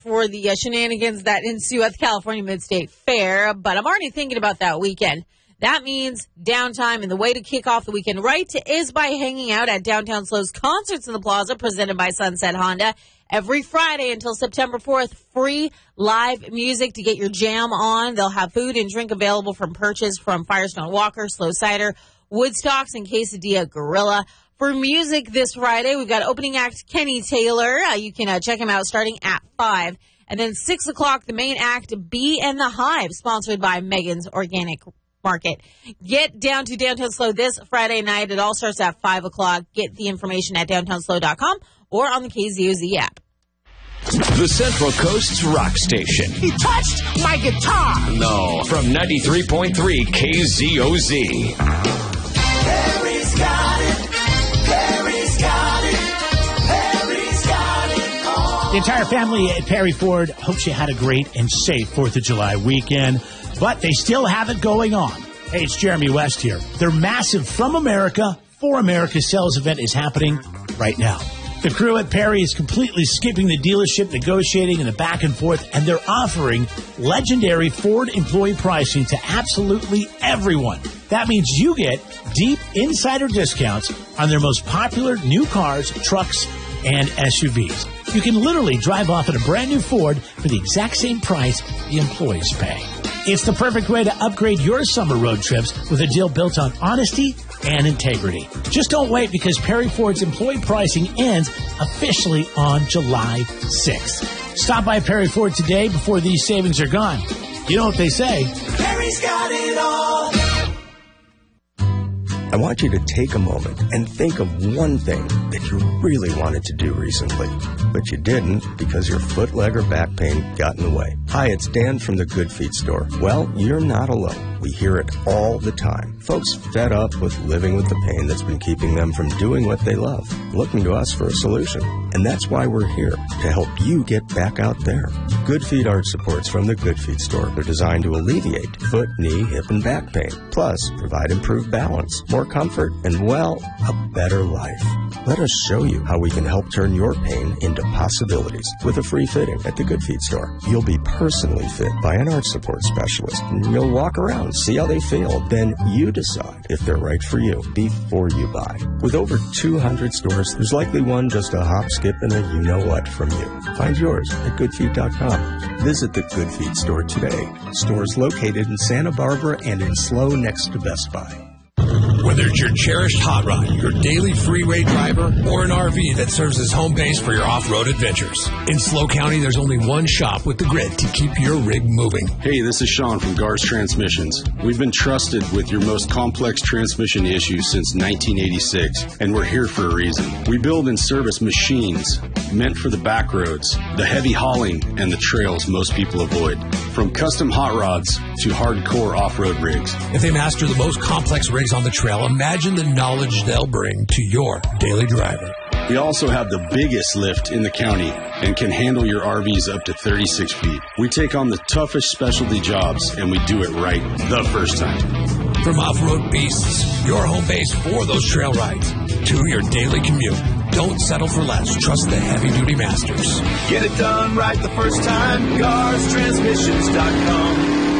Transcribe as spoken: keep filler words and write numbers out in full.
for the uh, shenanigans that ensue at the California Mid-State Fair, but I'm already thinking about that weekend. That means downtime, and the way to kick off the weekend right is by hanging out at Downtown Slow's Concerts in the Plaza, presented by Sunset Honda. Every Friday until September fourth, free live music to get your jam on. They'll have food and drink available from purchase from Firestone Walker, Slow Cider, Woodstocks, and Quesadilla Gorilla. For music this Friday, we've got opening act Kenny Taylor. Uh, you can uh, check him out starting at five. And then six o'clock, the main act, Bee and the Hive, sponsored by Megan's Organic Market. Get down to Downtown Slow this Friday night. It all starts at five o'clock. Get the information at downtown slow dot com or on the K Z O Z app. The Central Coast's rock station. He touched my guitar. No. From ninety-three point three K Z O Z. Harry's got it. Harry's got it. Harry's got it all. The entire family at Perry Ford hopes you had a great and safe fourth of July weekend, but they still have it going on. Hey, it's Jeremy West here. Their massive From America, For America sales event is happening right now. The crew at Perry is completely skipping the dealership negotiating and the back and forth, and they're offering legendary Ford employee pricing to absolutely everyone. That means you get deep insider discounts on their most popular new cars, trucks, and S U Vs. You can literally drive off in a brand new Ford for the exact same price the employees pay. It's the perfect way to upgrade your summer road trips with a deal built on honesty and integrity. Just don't wait, because Perry Ford's employee pricing ends officially on July sixth. Stop by Perry Ford today before these savings are gone. You know what they say. Harry's got it all. I want you to take a moment and think of one thing that you really wanted to do recently, but you didn't because your foot, leg, or back pain got in the way. Hi, it's Dan from the Good Feet store. Well, you're not alone. We hear it all the time. Folks fed up with living with the pain that's been keeping them from doing what they love, looking to us for a solution. And that's why we're here, to help you get back out there. Good Feet arch supports from the Good Feet store are designed to alleviate foot, knee, hip, and back pain. Plus, provide improved balance, more comfort, and, well, a better life. Let us show you how we can help turn your pain into possibilities with a free fitting at the Good Feet store. You'll be personally fit by an arch support specialist, and you'll walk around, see how they feel. Then you decide if they're right for you before you buy. With over two hundred stores, there's likely one just a hop, skip, and a you-know-what from you. Find yours at good feet dot com. Visit the Good Feet store today. Stores located in Santa Barbara and in Slow next to Best Buy. Whether it's your cherished hot rod, your daily freeway driver, or an R V that serves as home base for your off-road adventures, in Slow County, there's only one shop with the grit to keep your rig moving. Hey, this is Sean from Gars Transmissions. We've been trusted with your most complex transmission issues since nineteen eighty-six, and we're here for a reason. We build and service machines meant for the back roads, the heavy hauling, and the trails most people avoid. From custom hot rods to hardcore off-road rigs. If they master the most complex rigs on the trail, imagine the knowledge they'll bring to your daily driver. We also have the biggest lift in the county and can handle your R Vs up to thirty-six feet. We take on the toughest specialty jobs, and we do it right the first time. From off-road beasts, your home base for those trail rides, to your daily commute, don't settle for less. Trust the heavy-duty masters. Get it done right the first time. Gars Transmissions dot com.